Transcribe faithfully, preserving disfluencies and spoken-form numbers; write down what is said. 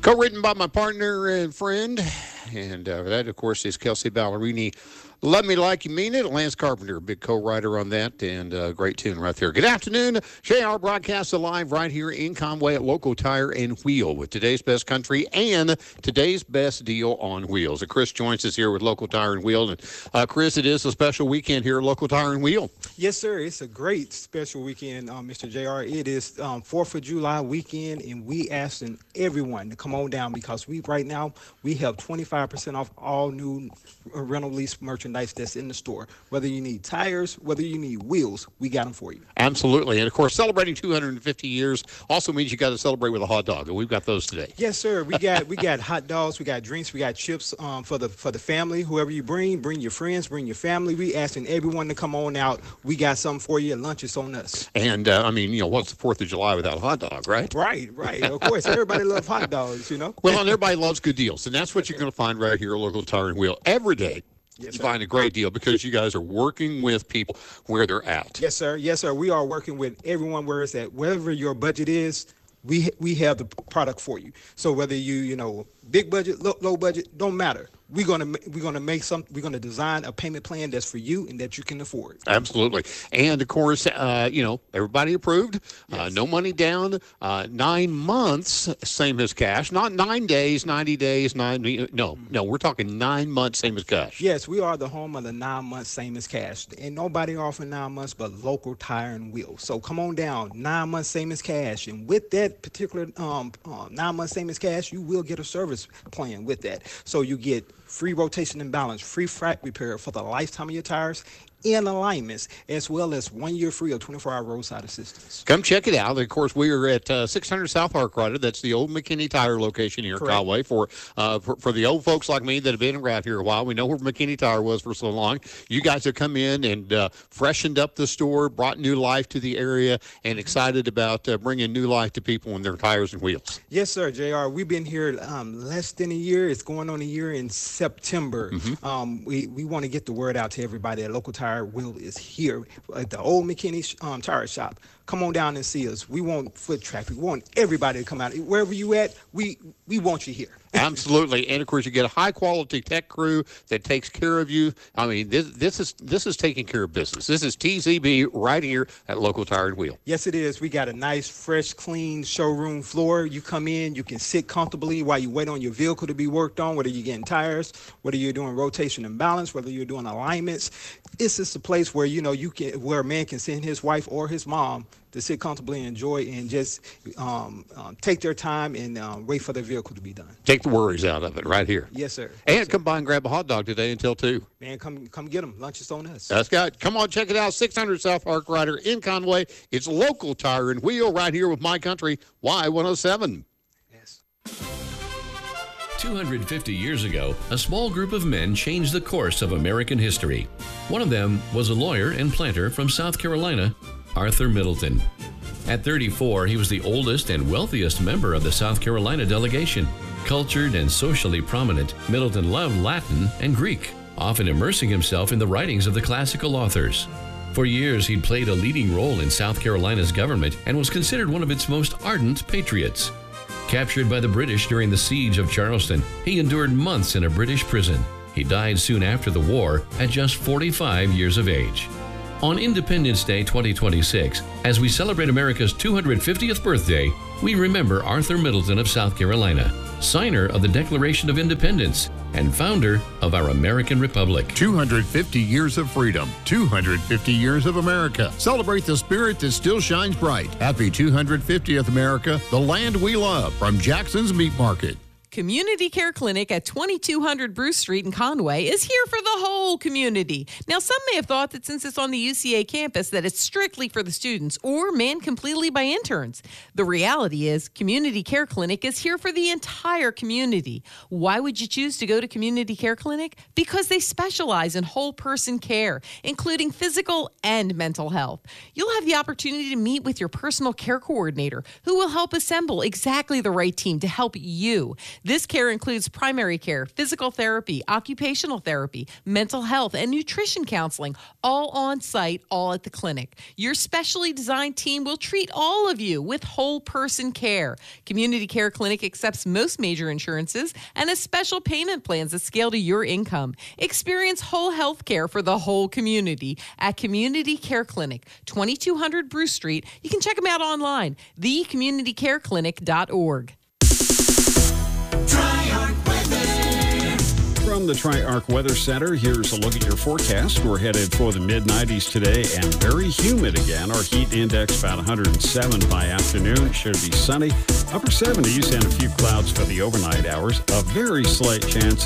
Co-written by my partner and friend, and uh, that, of course, is Kelsey Ballerini. Love Me Like You Mean It. Lance Carpenter, big co-writer on that, and a uh, great tune right there. Good afternoon. J R broadcasts live right here in Conway at Local Tire and Wheel with today's best country and today's best deal on wheels. And Chris joins us here with Local Tire and Wheel. And uh, Chris, it is a special weekend here at Local Tire and Wheel. Yes, sir. It's a great special weekend, um, Mister J R. It is um, fourth of July weekend, and we asking everyone to come on down because we right now we have twenty-five percent off all new rental lease merchandise that's in the store. Whether you need tires, whether you need wheels, we got them for you. Absolutely. And, of course, celebrating two hundred fifty years also means you got to celebrate with a hot dog, and we've got those today. Yes, sir. We got we got hot dogs, we got drinks, we got chips um, for the for the family. Whoever you bring, bring your friends, bring your family. We asking everyone to come on out. We got something for you. Lunch is on us. And, uh, I mean, you know, what's the fourth of July without a hot dog, right? Right, right. Of course, everybody loves hot dogs, you know. Well, and everybody loves good deals, and that's what you're going to find right here at Local Tire and Wheel every day. Yes, you sir. find a great deal because you guys are working with people where they're at. Yes, sir. Yes, sir. We are working with everyone where it's at. Wherever your budget is, we we have the product for you. So whether you, you know, big budget, low, low budget, don't matter. We're gonna we're gonna make some. We're gonna design a payment plan that's for you and that you can afford. Absolutely, and of course, uh, you know, everybody approved. Yes. Uh, no money down. Uh, nine months, same as cash. Not nine days, ninety days, nine. No, no, we're talking nine months, same as cash. Yes, we are the home of the nine months, same as cash. And nobody offering nine months but Local Tire and Wheel. So come on down, nine months, same as cash. And with that particular um, uh, nine months, same as cash, you will get a service plan with that. So you get free rotation and balance, free frac repair for the lifetime of your tires and alignments, as well as one year free of twenty-four hour roadside assistance. Come check it out. Of course, we are at uh, six hundred South Arkwright. That's the old McKinney Tire location here in Conway. For, uh, for for the old folks like me that have been around here a while, we know where McKinney Tire was for so long. You guys have come in and uh, freshened up the store, brought new life to the area, and excited about uh, bringing new life to people in their tires and wheels. Yes, sir, J R. We've been here um, less than a year. It's going on a year in September. Mm-hmm. Um, we, we want to get the word out to everybody that Local Tire Wheel is here at the old McKinney um, Tire Shop. Come on down and see us. We want foot traffic. We want everybody to come out. Wherever you at, we we want you here. Absolutely. And of course, you get a high quality tech crew that takes care of you. I mean, this this is this is taking care of business. This is T Z B right here at Local Tire and Wheel. Yes, it is. We got a nice, fresh, clean showroom floor. You come in, you can sit comfortably while you wait on your vehicle to be worked on, whether you're getting tires, whether you're doing rotation and balance, whether you're doing alignments. It's just a place where, you know, you can where a man can send his wife or his mom to sit comfortably and enjoy and just um, um, take their time and um, wait for their vehicle to be done. Take the worries out of it right here. Yes, sir. And yes, come sir. by and grab a hot dog today until two. Man, come come get them. Lunch is on us. That's got. Come on, check it out. six hundred South Arkwright in Conway. It's Local Tire and Wheel right here with My Country, Y one oh seven. Yes. two hundred fifty years ago, a small group of men changed the course of American history. One of them was a lawyer and planter from South Carolina, Arthur Middleton. At thirty-four, he was the oldest and wealthiest member of the South Carolina delegation. Cultured and socially prominent, Middleton loved Latin and Greek, often immersing himself in the writings of the classical authors. For years, he'd played a leading role in South Carolina's government and was considered one of its most ardent patriots. Captured by the British during the siege of Charleston, he endured months in a British prison. He died soon after the war at just forty-five years of age. On Independence Day twenty twenty-six, as we celebrate America's two hundred fiftieth birthday, we remember Arthur Middleton of South Carolina, signer of the Declaration of Independence and founder of our American Republic. two hundred fifty years of freedom, two hundred fifty years of America. Celebrate the spirit that still shines bright. Happy two hundred fiftieth America, the land we love, from Jackson's Meat Market. Community Care Clinic at twenty-two hundred Bruce Street in Conway is here for the whole community. Now, some may have thought that since it's on the U C A campus that it's strictly for the students or manned completely by interns. The reality is Community Care Clinic is here for the entire community. Why would you choose to go to Community Care Clinic? Because they specialize in whole person care, including physical and mental health. You'll have the opportunity to meet with your personal care coordinator who will help assemble exactly the right team to help you. This care includes primary care, physical therapy, occupational therapy, mental health, and nutrition counseling, all on site, all at the clinic. Your specially designed team will treat all of you with whole person care. Community Care Clinic accepts most major insurances and has special payment plans that scale to your income. Experience whole health care for the whole community at Community Care Clinic, twenty-two hundred Bruce Street. You can check them out online, the community care clinic dot org. From the Tri-Arc Weather Center, here's a look at your forecast. We're headed for the mid nineties today and very humid again. Our heat index about one hundred seven by afternoon. Should be sunny. Upper seventies and a few clouds for the overnight hours. A very slight chance